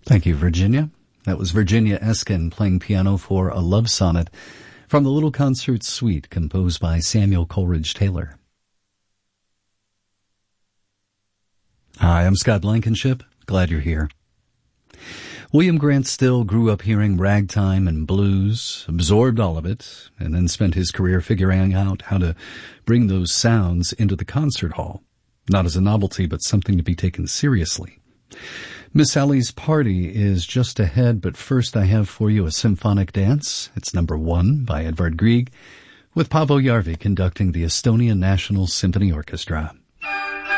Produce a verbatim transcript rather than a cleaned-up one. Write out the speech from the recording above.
Thank you, Virginia. That was Virginia Eskin playing piano for A Love Sonnet from the Little Concert Suite composed by Samuel Coleridge Taylor. Hi, I'm Scott Blankenship. Glad you're here. William Grant Still grew up hearing ragtime and blues, absorbed all of it, and then spent his career figuring out how to bring those sounds into the concert hall, not as a novelty, but something to be taken seriously. Miss Sally's Party is just ahead, but first I have for you a symphonic dance. It's number one by Edvard Grieg, with Paavo Järvi conducting the Estonian National Symphony Orchestra.